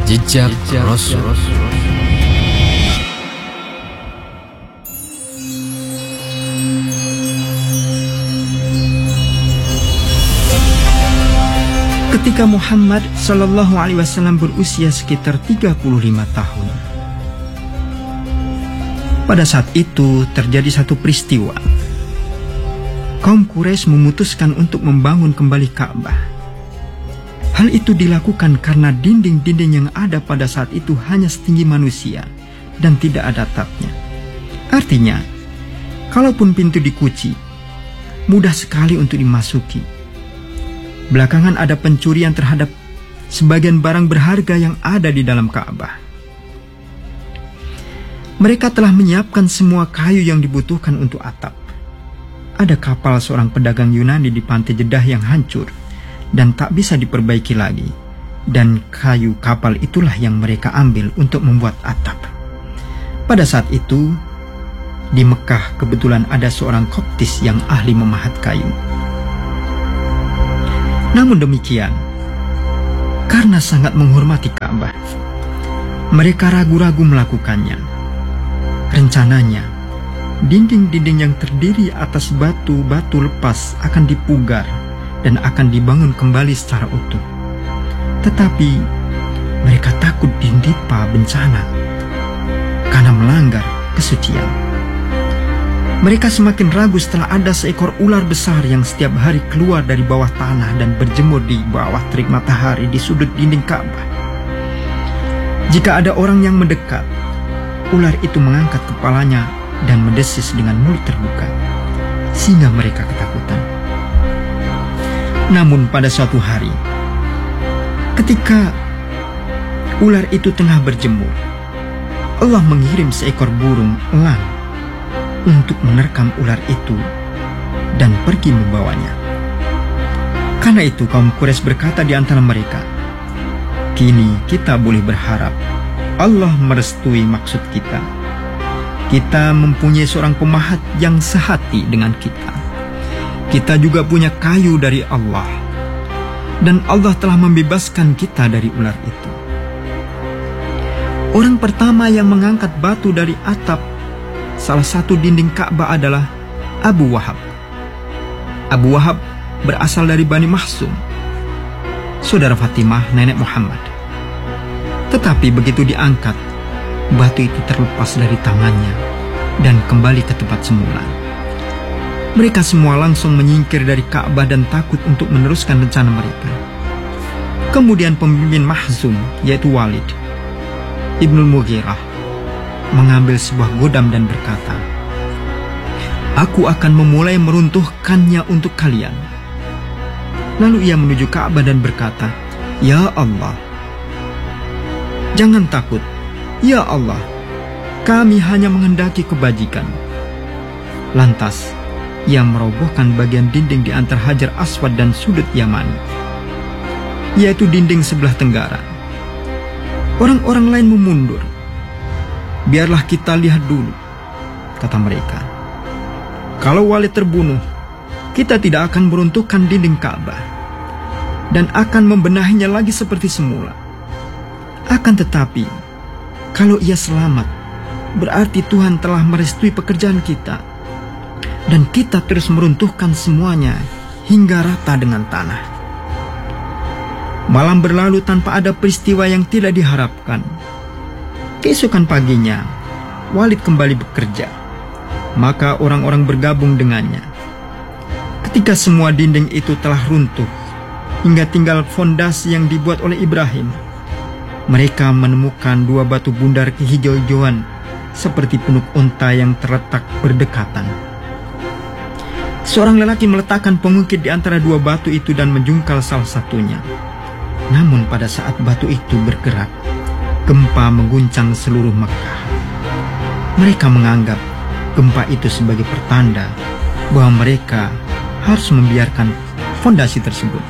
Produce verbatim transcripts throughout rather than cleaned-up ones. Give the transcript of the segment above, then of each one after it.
Jejak Rasul. Ketika Muhammad Sallallahu Alaihi Wasallam berusia sekitar tiga puluh lima tahun, pada saat itu terjadi satu peristiwa. Kaum Quraisy memutuskan untuk membangun kembali Ka'bah. Hal itu dilakukan karena dinding-dinding yang ada pada saat itu hanya setinggi manusia dan tidak ada atapnya. Artinya, kalaupun pintu dikunci, mudah sekali untuk dimasuki. Belakangan ada pencurian terhadap sebagian barang berharga yang ada di dalam Ka'bah. Mereka telah menyiapkan semua kayu yang dibutuhkan untuk atap. Ada kapal seorang pedagang Yunani di pantai Jeddah yang hancur dan tak bisa diperbaiki lagi. Dan kayu kapal itulah yang mereka ambil untuk membuat atap. Pada saat itu, di Mekah kebetulan ada seorang Koptis yang ahli memahat kayu. Namun demikian, karena sangat menghormati Ka'bah, mereka ragu-ragu melakukannya. Rencananya, dinding-dinding yang terdiri atas batu-batu lepas akan dipugar dan akan dibangun kembali secara utuh. Tetapi mereka takut ditimpa bencana karena melanggar kesucian. Mereka semakin ragu setelah ada seekor ular besar yang setiap hari keluar dari bawah tanah dan berjemur di bawah terik matahari di sudut dinding Ka'bah. Jika ada orang yang mendekat, ular itu mengangkat kepalanya dan mendesis dengan mulut terbuka, sehingga mereka ketakutan. Namun pada suatu hari, ketika ular itu tengah berjemur, Allah mengirim seekor burung elang untuk menerkam ular itu dan pergi membawanya. Karena itu kaum Quraisy berkata di antara mereka, "Kini kita boleh berharap Allah merestui maksud kita. Kita mempunyai seorang pemahat yang sehati dengan kita. Kita juga punya kayu dari Allah. Dan Allah telah membebaskan kita dari ular itu." Orang pertama yang mengangkat batu dari atap salah satu dinding Ka'bah adalah Abu Wahab. Abu Wahab berasal dari Bani Mahsum, saudara Fatimah, nenek Muhammad. Tetapi begitu diangkat, batu itu terlepas dari tangannya dan kembali ke tempat semula. Mereka semua langsung menyingkir dari Ka'bah dan takut untuk meneruskan rencana mereka. Kemudian pemimpin Mahzum, yaitu Walid Ibnul Mughirah, mengambil sebuah godam dan berkata, "Aku akan memulai meruntuhkannya untuk kalian." Lalu ia menuju Ka'bah dan berkata, "Ya Allah, jangan takut. Ya Allah, kami hanya menghendaki kebajikan." Lantas, ia merobohkan bagian dinding di antara Hajar Aswad dan sudut Yamani, yaitu dinding sebelah tenggara. Orang-orang lain memundur. "Biarlah kita lihat dulu," kata mereka. "Kalau Walid terbunuh, kita tidak akan meruntuhkan dinding Ka'bah dan akan membenahinya lagi seperti semula. Akan tetapi, kalau ia selamat, berarti Tuhan telah merestui pekerjaan kita, dan kita terus meruntuhkan semuanya hingga rata dengan tanah." Malam berlalu tanpa ada peristiwa yang tidak diharapkan. Keesokan paginya, Walid kembali bekerja. Maka orang-orang bergabung dengannya. Ketika semua dinding itu telah runtuh, hingga tinggal fondasi yang dibuat oleh Ibrahim, mereka menemukan dua batu bundar kehijau-hijauan seperti punuk unta yang terletak berdekatan. Seorang lelaki meletakkan pengungkit di antara dua batu itu dan menjungkal salah satunya. Namun pada saat batu itu bergerak, gempa mengguncang seluruh Mekah. Mereka menganggap gempa itu sebagai pertanda bahwa mereka harus membiarkan fondasi tersebut.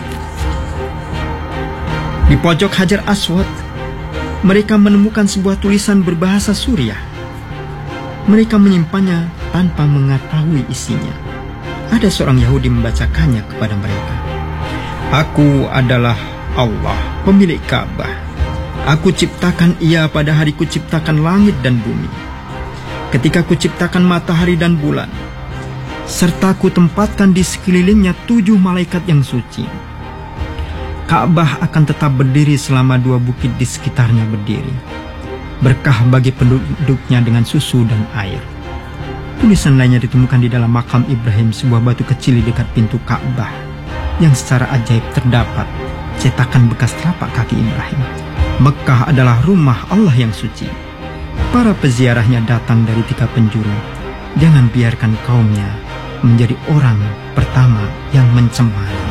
Di pojok Hajar Aswad, mereka menemukan sebuah tulisan berbahasa Suriah. Mereka menyimpannya tanpa mengetahui isinya. Ada seorang Yahudi membacakannya kepada mereka. "Aku adalah Allah, pemilik Ka'bah. Aku ciptakan ia pada hari kuciptakan langit dan bumi, ketika kuciptakan matahari dan bulan, serta kutempatkan di sekelilingnya tujuh malaikat yang suci. Ka'bah akan tetap berdiri selama dua bukit di sekitarnya berdiri, berkah bagi penduduknya dengan susu dan air. Tulisan lainnya ditemukan di dalam makam Ibrahim, sebuah batu kecil di dekat pintu Ka'bah, yang secara ajaib terdapat cetakan bekas telapak kaki Ibrahim. Mekah adalah rumah Allah yang suci. Para peziarahnya datang dari tiga penjuru. Jangan biarkan kaumnya menjadi orang pertama yang mencemari.